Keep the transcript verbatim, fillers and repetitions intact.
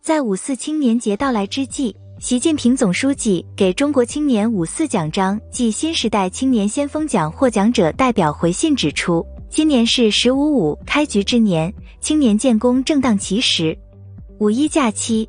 在五四青年节到来之际，习近平总书记给中国青年五四奖章暨新时代青年先锋奖获奖者代表回信指出，今年是十五五开局之年，青年建功正当其时。五一假期，